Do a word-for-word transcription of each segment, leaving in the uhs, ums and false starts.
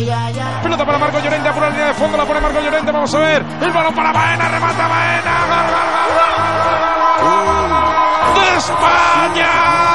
Pelota para Marco Llorente, por la línea de fondo, la pone Marco Llorente, vamos a ver. El balón para Baena, remata Baena. ¡Gol, gol, gol, gol, gol, gol, gol! ¡De España!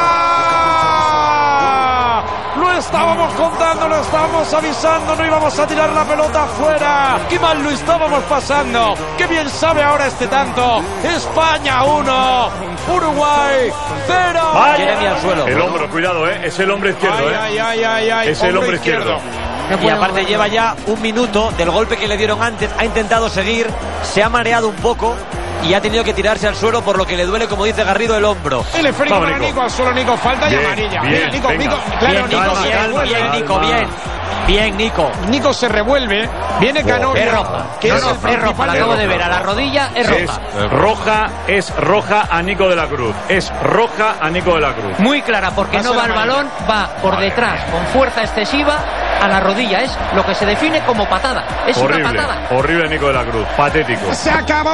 Lo estábamos contando, lo estábamos avisando, no íbamos a tirar la pelota afuera. ¡Qué mal lo estábamos pasando! ¡Qué bien sabe ahora este tanto! España uno, Uruguay cero. Jeremy al suelo. El hombro, cuidado, ¿eh? Es el hombro izquierdo, ¿eh? Ay, ay, ay, ay, es el hombro izquierdo. Y aparte lleva ya un minuto del golpe que le dieron antes, ha intentado seguir, se ha mareado un poco y ha tenido que tirarse al suelo, por lo que le duele, como dice Garrido, el hombro. El esférico para Nico al suelo, Nico, falta bien, y amarilla. Bien, Nico, venga. Nico, claro, bien, Nico, Nico, se bien, revuelve. bien, Nico, bien. Bien, Nico. Nico se revuelve, viene Canovio. Es roja, que no, es, no, el es roja, la acabo roja. de ver, a la rodilla es roja. Es roja, es roja a Nico de la Cruz. Es roja a Nico de la Cruz. Muy clara, porque Va a no ser va el amarilla. balón, va por detrás con fuerza excesiva a la rodilla. Es lo que se define como patada. Es Horrible, una patada. horrible Nico de la Cruz. Patético. Se acabó.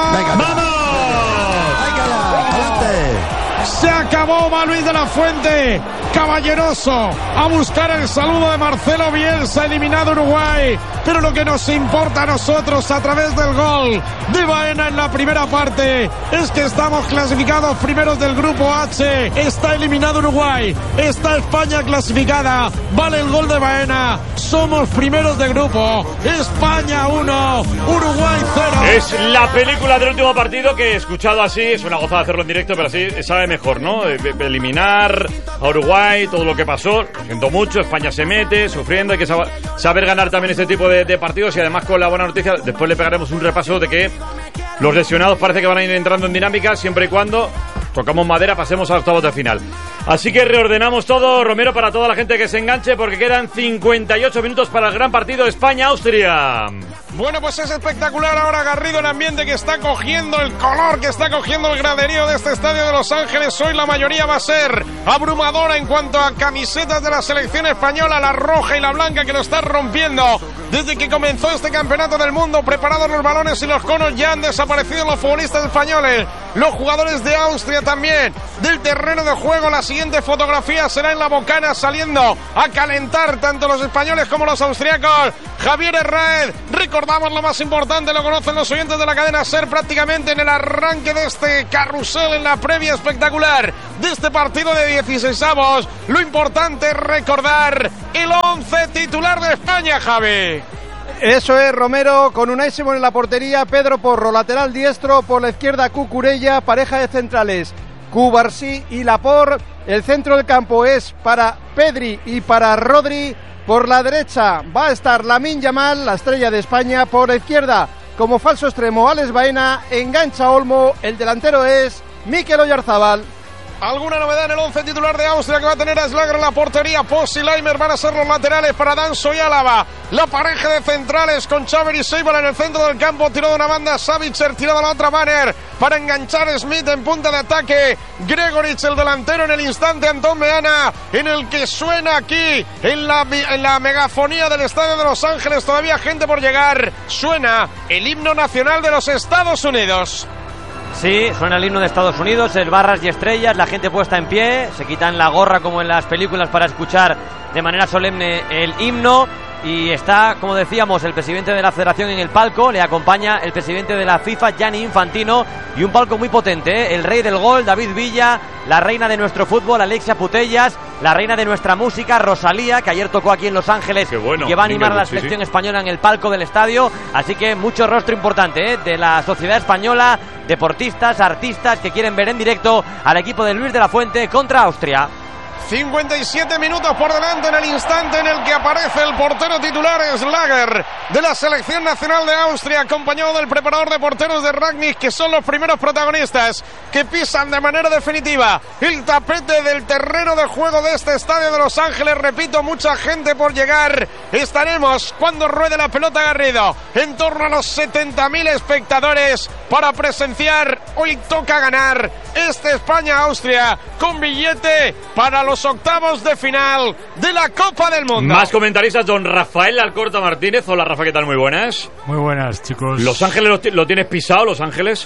Se acabó, va Luis de la Fuente, caballeroso, a buscar el saludo de Marcelo Bielsa, eliminado Uruguay. Pero lo que nos importa a nosotros a través del gol de Baena en la primera parte es que estamos clasificados primeros del grupo H. Está eliminado Uruguay, está España clasificada, vale el gol de Baena, somos primeros de grupo. España uno, Uruguay cero. Es la película del último partido que he escuchado así, es una gozada hacerlo en directo, pero así sabe mejor, ¿no? Eliminar a Uruguay, todo lo que pasó, lo siento mucho, España se mete, sufriendo, hay que sab- saber ganar también este tipo de, de partidos, y además con la buena noticia, después le pegaremos un repaso de que los lesionados parece que van a ir entrando en dinámica, siempre y cuando tocamos madera, pasemos a octavos de final. Así que reordenamos todo, Romero, para toda la gente que se enganche, porque quedan cincuenta y ocho minutos para el gran partido España-Austria. Bueno, pues es espectacular ahora, Garrido, el ambiente que está cogiendo, el color que está cogiendo el graderío de este estadio de Los Ángeles. Hoy la mayoría va a ser abrumadora en cuanto a camisetas de la selección española, la roja y la blanca, que lo está rompiendo desde que comenzó este campeonato del mundo. Preparados los balones y los conos, ya han desaparecido los futbolistas españoles, los jugadores de Austria también del terreno de juego. La siguiente fotografía será en la bocana, saliendo a calentar tanto los españoles como los austriacos. Javier Herrera, recordamos lo más importante, lo conocen los oyentes de la cadena SER, prácticamente en el arranque de este carrusel, en la previa espectacular de este partido de dieciseisavos. Lo importante es recordar el once titular de España, Javi. Eso es, Romero, con Unai Simón en la portería, Pedro Porro, lateral diestro, por la izquierda Cucurella, pareja de centrales, Cubarsí y Laporte. El centro del campo es para Pedri y para Rodri. Por la derecha va a estar Lamine Yamal, la estrella de España. Por la izquierda, como falso extremo, Alex Baena, engancha Olmo. El delantero es Mikel Oyarzabal. ¿Alguna novedad en el once titular de Austria, que va a tener a Schlager en la portería? Post y Leimer van a ser los laterales para Danso y Álava. La pareja de centrales con Chávez y Seibal en el centro del campo. Tiró de una banda Savitzer, tiró de la otra Banner para enganchar Smith en punta de ataque. Gregoric, el delantero, en el instante Antón Meana, en el que suena aquí en la, en la megafonía del estadio de Los Ángeles. Todavía gente por llegar. Suena el himno nacional de los Estados Unidos. Sí, suena el himno de Estados Unidos, el barras y estrellas, la gente puesta en pie, se quitan la gorra como en las películas para escuchar de manera solemne el himno. Y está, como decíamos, el presidente de la federación en el palco, le acompaña el presidente de la FIFA, Gianni Infantino, y un palco muy potente, ¿eh? El rey del gol, David Villa, la reina de nuestro fútbol, Alexia Putellas, la reina de nuestra música, Rosalía, que ayer tocó aquí en Los Ángeles, bueno, y que va a animar a la sí, selección sí. española en el palco del estadio. Así que mucho rostro importante, ¿eh? De la sociedad española, deportistas, artistas que quieren ver en directo al equipo de Luis de la Fuente contra Austria. cincuenta y siete minutos por delante en el instante en el que aparece el portero titular Schlager de la selección nacional de Austria, acompañado del preparador de porteros de Rangnick, que son los primeros protagonistas que pisan de manera definitiva el tapete del terreno de juego de este estadio de Los Ángeles. Repito, mucha gente por llegar. Estaremos, cuando ruede la pelota, Garrido, en torno a los setenta mil espectadores para presenciar. Hoy toca ganar este España-Austria con billete para los octavos de final de la Copa del Mundo. Más comentaristas, don Rafael Alcorta Martínez. Hola, Rafa, ¿qué tal? Muy buenas. Muy buenas, chicos. ¿Los Ángeles lo, lo tienes pisado, Los Ángeles?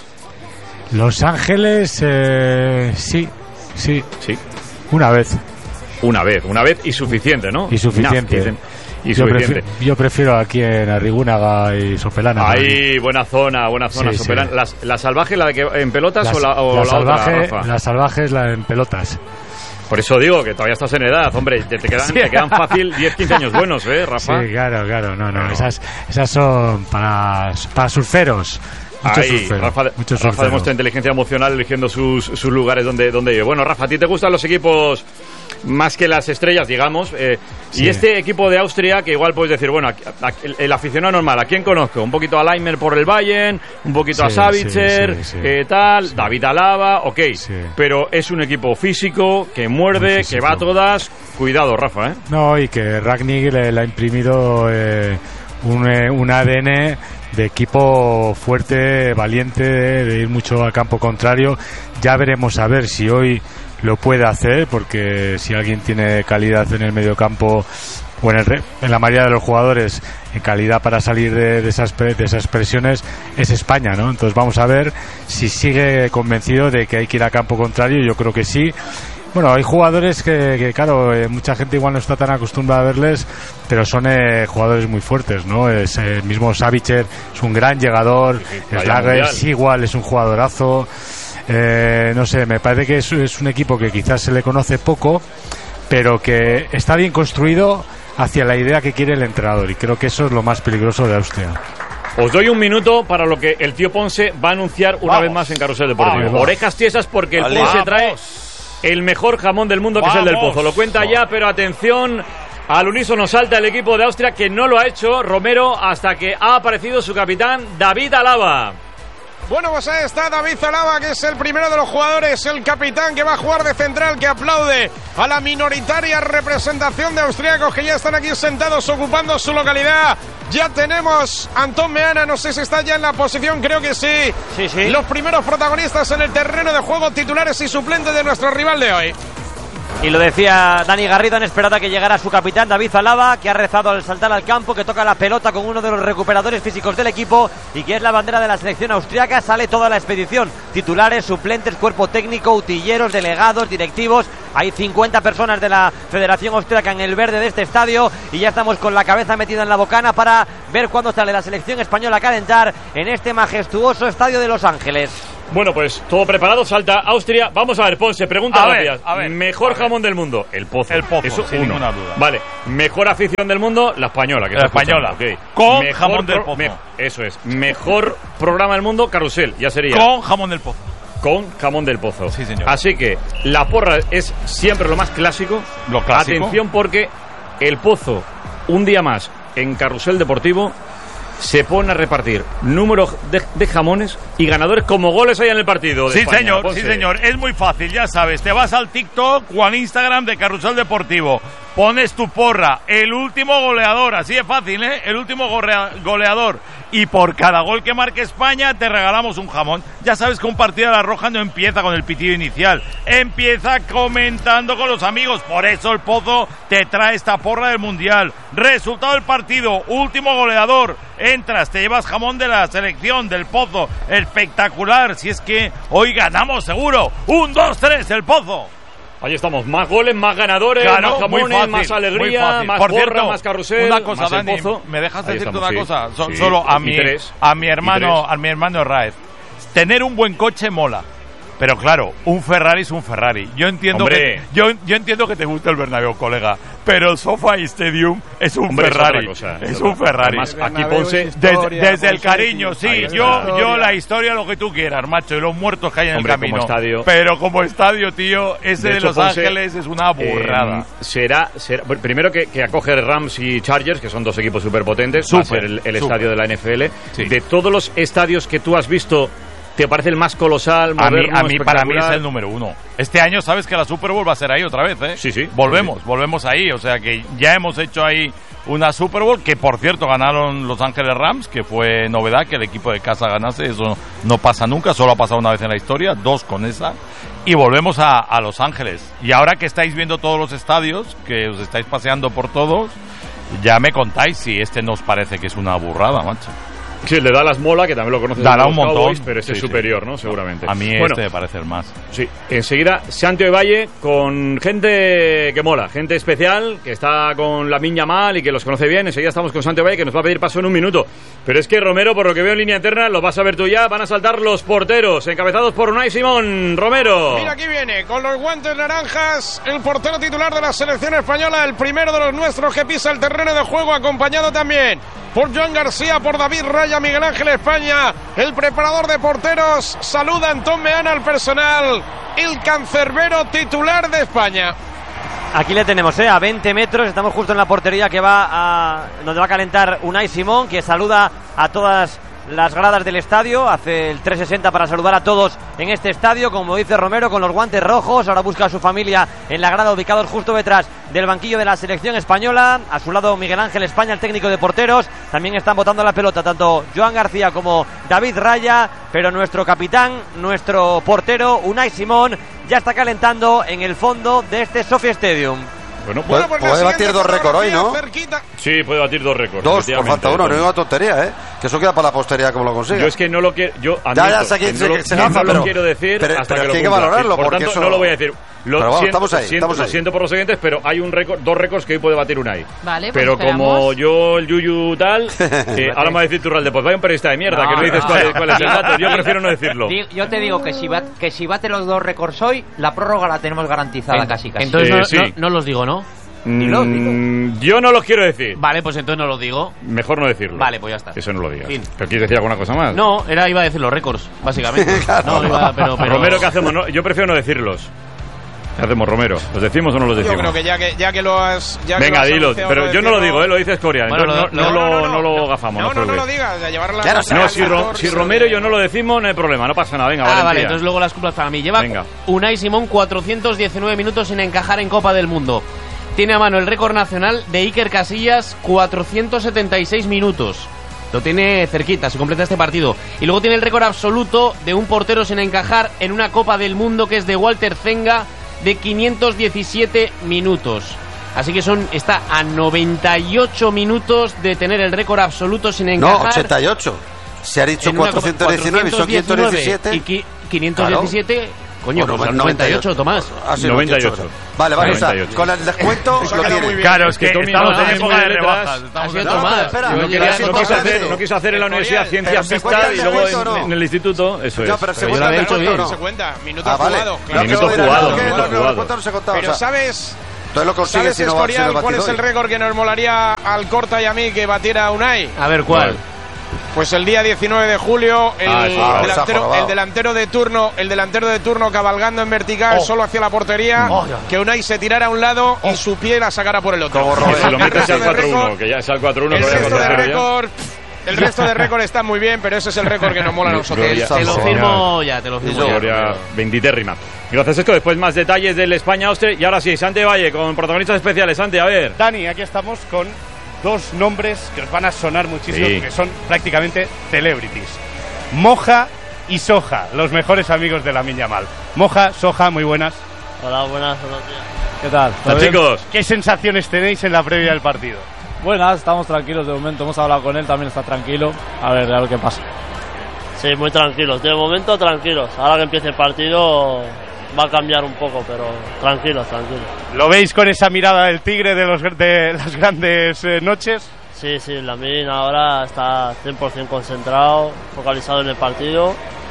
Los Ángeles, eh, sí, sí. Sí. Una vez. Una vez, una vez y suficiente, ¿no? Y suficiente. Enough, y yo suficiente. Prefiero, yo prefiero aquí en Arrigúnaga y Sopelana. Ahí, buena zona, buena zona, sí, Sopelana. Sí. ¿La, ¿La salvaje, la de que en pelotas la, o la, o la, la salvaje, otra, Rafa? La salvaje es la en pelotas. Por eso digo que todavía estás en edad, hombre, te, te, quedan, sí. te quedan fácil diez, quince años buenos, ¿eh, Rafa? Sí, claro, claro, no, no, esas, esas son para, para surferos. Muchos Ahí, surferos, Rafa, muchos Rafa surferos. demuestra inteligencia emocional eligiendo sus, sus lugares donde, donde vive. Bueno, Rafa, ¿a ti te gustan los equipos más que las estrellas, digamos? Eh, sí. Y este equipo de Austria, que igual puedes decir, bueno, a, a, el, el aficionado normal, ¿a quién conozco? Un poquito a Leimer por el Bayern, un poquito sí, a Savitzer, sí, sí, sí. Eh, tal, sí. David Alaba, ok. Sí. Pero es un equipo físico, que muerde, que va a todas. Cuidado, Rafa, ¿eh? No, y que Rangnick le, le ha imprimido eh, un, eh, un A D N de equipo fuerte, valiente, de, de ir mucho al campo contrario. Ya veremos a ver si hoy lo puede hacer, porque si alguien tiene calidad en el mediocampo o en, el, en la mayoría de los jugadores en calidad para salir de, de, esas, de esas presiones, es España, ¿no? Entonces vamos a ver si sigue convencido de que hay que ir a campo contrario. Yo creo que sí. Bueno, hay jugadores que, que claro, eh, mucha gente igual no está tan acostumbrada a verles, pero son eh, jugadores muy fuertes, ¿no? Es el eh, mismo Savitzer, es un gran llegador, sí, sí, Slager igual es un jugadorazo. Eh, no sé, me parece que es, es un equipo que quizás se le conoce poco, pero que está bien construido hacia la idea que quiere el entrenador, y creo que eso es lo más peligroso de Austria. Os doy un minuto para lo que el tío Ponce va a anunciar una vamos, vez más en Carrusel Deportivo. Vamos, Orejas tiesas, porque el vale, Ponce vamos. trae el mejor jamón del mundo, que vamos. es el del Pozo. Lo cuenta vamos. ya, pero atención, al unísono salta el equipo de Austria, que no lo ha hecho Romero hasta que ha aparecido su capitán David Alaba. Bueno, pues ahí está David Alaba, que es el primero de los jugadores, el capitán que va a jugar de central, que aplaude a la minoritaria representación de austríacos que ya están aquí sentados ocupando su localidad. Ya tenemos a Antón Meana, no sé si está ya en la posición, creo que sí. Sí, sí. Los primeros protagonistas en el terreno de juego, titulares y suplentes de nuestro rival de hoy. Y lo decía Dani Garrido, en esperada que llegara su capitán David Alaba, que ha rezado al saltar al campo, que toca la pelota con uno de los recuperadores físicos del equipo y que es la bandera de la selección austriaca. Sale toda la expedición, titulares, suplentes, cuerpo técnico, utilleros, delegados, directivos. Hay cincuenta personas de la Federación Austriaca en el verde de este estadio y ya estamos con la cabeza metida en la bocana para ver cuándo sale la selección española a calentar en este majestuoso estadio de Los Ángeles. Bueno, pues todo preparado, salta Austria. Vamos a ver, Ponce, pregunta a rápida. Ver, a ver, Mejor a ver. jamón del mundo, el Pozo. El Pozo, Eso, sin uno. ninguna duda. Vale, mejor afición del mundo, la española. Que la española, okay. Con mejor jamón del pro- Pozo. Me- eso es, mejor programa del mundo, Carrusel, ya sería. Con jamón del Pozo. Con jamón del Pozo. Sí, señor. Así que la porra es siempre lo más clásico. Lo clásico. Atención, porque el Pozo, un día más en Carrusel Deportivo, se pone a repartir números de, de jamones y ganadores como goles hay en el partido de Sí, España, señor, Ponce. sí, señor. Es muy fácil, ya sabes. Te vas al TikTok o al Instagram de Carrusel Deportivo. Pones tu porra. El último goleador. Así de fácil, ¿eh? El último golea- goleador. Y por cada gol que marque España te regalamos un jamón. Ya sabes que un partido de la Roja no empieza con el pitido inicial. Empieza comentando con los amigos. Por eso el Pozo te trae esta porra del Mundial. Resultado del partido. Último goleador. Entras, te llevas jamón de la selección del Pozo. Espectacular. Si es que hoy ganamos seguro. Un, dos, tres, el Pozo. Ahí estamos, más goles, más ganadores, Claro, más jamones, muy fácil, más muy alegría, fácil. más Por porra, cierto, más carrusel, una cosa, más el Dani, Pozo. ¿me dejas Ahí decirte estamos, una sí. cosa? So- Sí, solo a y mi, tres. a mi Y hermano, tres. a mi hermano Raed. Tener un buen coche mola. Pero claro, un Ferrari es un Ferrari. Yo entiendo Hombre. que yo, yo entiendo que te gusta el Bernabéu, colega, pero el SoFi Stadium es un Hombre, es Ferrari. otra cosa, Es, es un otra. Ferrari. Además, aquí Bernabéu Ponce, es Desde, historia, desde el Ponce, cariño, sí. sí. Ahí está. Yo, yo la historia, lo que tú quieras, macho, y los muertos que hay en Hombre, el camino. como estadio. Pero como estadio, tío, ese De de, hecho, Los Ponce, Ángeles es una burrada. Eh, será, será primero que, que acoge Rams y Chargers, que son dos equipos superpotentes, va a Súper, ser el, el súper. estadio de la N F L. Sí. De todos los estadios que tú has visto, ¿te parece el más colosal, A mí, moderno, a mí para mí es espectacular? el número uno. Este año sabes que la Super Bowl va a ser ahí otra vez, ¿eh? Sí, sí. Volvemos, Sí, sí. volvemos ahí. O sea que ya hemos hecho ahí una Super Bowl que, por cierto, ganaron Los Ángeles Rams, que fue novedad que el equipo de casa ganase. Eso no pasa nunca, solo ha pasado una vez en la historia, dos con esa. Y volvemos a, a Los Ángeles. Y ahora que estáis viendo todos los estadios, que os estáis paseando por todos, ya me contáis si este nos parece que es una burrada, macho. Sí, le da las mola, que también lo conoces. Dará de un los montón. Cowboys, pero este Sí, es superior, ¿no? Seguramente. A mí bueno, este me parece el más. Sí, enseguida Santiago de Valle con gente que mola, gente especial, que está con la Miña Mal y que los conoce bien. Enseguida estamos con Santiago de Valle, que nos va a pedir paso en un minuto. Pero es que Romero, por lo que veo en línea interna, lo vas a ver tú ya, van a saltar los porteros, encabezados por Unai Simón. Romero. Mira, aquí viene, con los guantes naranjas, el portero titular de la selección española, el primero de los nuestros que pisa el terreno de juego, acompañado también por Joan García, por David Raya, Miguel Ángel España, el preparador de porteros, saluda Antón Meana al personal, el cancerbero titular de España. Aquí le tenemos, ¿eh? A veinte metros, estamos justo en la portería que va a, donde va a calentar Unai Simón, que saluda a todas las gradas del estadio, hace el trescientos sesenta para saludar a todos en este estadio, como dice Romero, con los guantes rojos. Ahora busca a su familia en la grada, ubicados justo detrás del banquillo de la selección española. A su lado Miguel Ángel España, el técnico de porteros. También están botando la pelota tanto Joan García como David Raya, pero nuestro capitán, nuestro portero Unai Simón, ya está calentando en el fondo de este Sophie Stadium. Bueno, Bueno, pues, pues puede la batir siguiente dos récords hoy, ¿no? fotografía cerquita. sí, puede batir dos récords. Dos, por efectivamente. falta uno, no es una tontería, ¿eh? Que eso queda para la posteridad como lo consiga. Yo es que no lo quiero. Yo admito, Ya, ya sé que que se- no lo, se no gafa, lo pero- quiero decir pero- hasta pero que lo hay que cumpla. valorarlo, Por porque tanto, eso- no lo voy a decir. Lo Pero vamos, siento, estamos ahí, siento, estamos lo ahí. siento por los oyentes, pero hay un récord, dos récords que hoy puede batir Unai. Vale, pues pero esperamos. como yo, el Yuyu tal, eh, ahora me va a decir Turral de pues vaya un periodista de mierda, No, que no dices no. cuál, es- cuál es el dato. Yo prefiero no decirlo. Di- Yo te digo que si, bat- que si bate los dos récords hoy, la prórroga la tenemos garantizada En- casi casi. Entonces Eh, no, sí. no- no los digo, ¿no? Dilo, Mm, yo no los quiero decir. Vale, pues entonces no los digo. Mejor no decirlo. Vale, pues ya está. Eso no lo digas. Fin. ¿Pero quieres decir alguna cosa más? No, era iba a decir los récords, básicamente. No, iba, pero, pero... Romero, ¿qué hacemos? No, yo prefiero no decirlos. ¿Qué hacemos, Romero? ¿Los decimos o no los Yo decimos? creo que ya que, ya que lo has... Ya que Venga, lo has dilo. anunciado, Pero yo no lo digo, ¿eh? Lo dice Escoria. Bueno, Entonces lo- no, no, No, lo, no, no lo no. gafamos. No, No, no, no Ferbe. lo digas, a llevar la... Claro, la- No, la- si, Ro- si Romero y yo no lo decimos, no hay problema, no pasa nada. Venga, Ah, Valentía. vale, entonces luego las culpas para mí. Lleva Venga. Unai Simón cuatrocientos diecinueve minutos sin encajar en Copa del Mundo. Tiene a mano el récord nacional de Iker Casillas, cuatrocientos setenta y seis minutos. Lo tiene cerquita, se completa este partido. Y luego tiene el récord absoluto de un portero sin encajar en una Copa del Mundo, que es de Walter Zenga, de quinientos diecisiete minutos. Así que son está a noventa y ocho minutos de tener el récord absoluto sin encajar. No, ochenta y ocho. Se ha dicho en una Copa- cuatrocientos diecinueve y son quinientos diecisiete. y qui- quinientos diecisiete, coño, Bueno, pues al noventa y ocho, Tomás. Ah, sí, noventa y ocho. Vale, vale, o sea, noventa y ocho. con el descuento Eso ha lo quedado tiene. muy bien. Claro, es que Tommy estamos no en tiene época de letras. rebajas. Estamos Ha sido en- No, Tomás. pero espera, Yo No, no quería- quería- no no quise quería- hacer, no quise hacer en la universidad Pero ciencias ¿se cuenta mixtas el y luego descuento o en, no? en el instituto, eso es. Ya, pero se Pero yo cuenta lo había el hecho descuento, bien. ¿no? Se cuenta, minuto Ah, vale. jugado. Claro, Claro. Minuto que lo jugado, dirá, minuto no, no, no, jugado. ¿cuánto no se contaba? Pero O sea, ¿sabes, entonces lo consigue ¿sabes si no va a ser Escorial, cuál es batido el hoy. récord que nos molaría al Corta y a mí que batiera Unai? A ver, ¿cuál? Pues el día diecinueve de julio, el, Ah, sí, claro. Se ha delantero, jorobado. el delantero de turno, el delantero de turno cabalgando en vertical solo hacia la portería, que Unai se tirara a un lado y su pie la sacara por el otro. Como Que Robert. si lo El metes resto al de cuatro uno, récord- que ya es al cuatro uno, El que voy a resto de contar yo ya. récord, el resto de récord está muy bien, pero ese es el récord que nos mola a nosotros. Gloria. Te lo Señor. firmo ya, te lo firmo ya. Gloria veintitérrima. Gracias, Esco. Después más detalles del España-Austria. Y ahora sí, Santi Valle con protagonistas especiales. Santi, a ver. Dani, aquí estamos con dos nombres que os van a sonar muchísimo, Sí. que son prácticamente celebrities. Moja y Soja, los mejores amigos de la Miña Mal. Moja, Soja, muy buenas. Hola, buenas, buenos días. ¿Qué tal? Hola, chicos. ¿Qué sensaciones tenéis en la previa del partido? Buenas, estamos tranquilos de momento. Hemos hablado con él, también está tranquilo. A ver, a ver qué pasa. Sí, muy tranquilos. De momento, tranquilos. Ahora que empiece el partido va a cambiar un poco, pero tranquilos, tranquilos. ¿Lo veis con esa mirada del tigre de, los, de las grandes eh, noches? Sí, sí, Lamine ahora está cien por ciento concentrado, focalizado en el partido.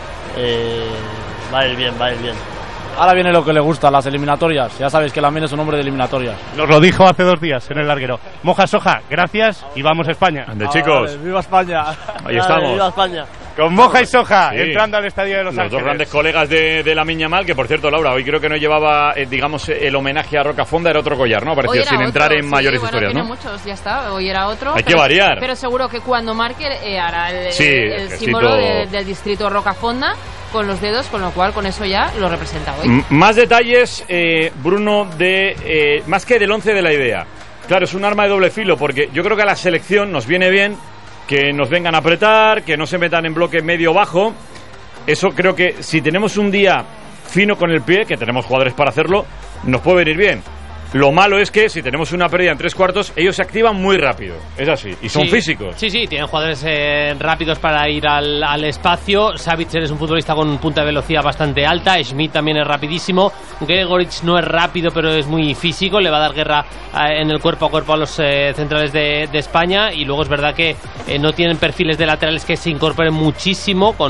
Eh, va a ir bien, va a ir bien. Ahora viene lo que le gusta, las eliminatorias. Ya sabéis que Lamine es un hombre de eliminatorias. Nos lo dijo hace dos días en el larguero. Moja, Soja, gracias y vamos a España. Ande, chicos. ¡Viva España! Ahí estamos. ¡Viva España! Con Moja y Soja, Sí. entrando al estadio de Los, Los Ángeles. dos grandes colegas de, de la Miña Mal, que por cierto, Laura, hoy creo que no llevaba, eh, digamos, el homenaje a Rocafonda, era otro collar, ¿no? Hoy Parecía, era sin otro, entrar en sí, mayores bueno, historias, tiene ¿no? muchos, ya está, hoy era otro. Hay que pero- variar. Pero seguro que cuando marque eh, hará el, Sí, el el símbolo gestito- de- del distrito Rocafonda con los dedos, con lo cual con eso ya lo representa hoy. M- más detalles, eh, Bruno, de eh, más que del once de la idea. Claro, es un arma de doble filo, porque yo creo que a la selección nos viene bien que nos vengan a apretar, que no se metan en bloque medio-bajo. Eso creo que si tenemos un día fino con el pie, que tenemos jugadores para hacerlo, nos puede venir bien. Lo malo es que si tenemos una pérdida en tres cuartos, ellos se activan muy rápido. Es así. Y son sí, físicos. Sí, sí, tienen jugadores eh, rápidos para ir al, al espacio. Savitzer es un futbolista con punta de velocidad bastante alta. Schmidt también es rapidísimo. Gregoric no es rápido, pero es muy físico. Le va a dar guerra eh, en el cuerpo a cuerpo a los eh, centrales de, de España. Y luego es verdad que eh, no tienen perfiles de laterales que se incorporen muchísimo. Con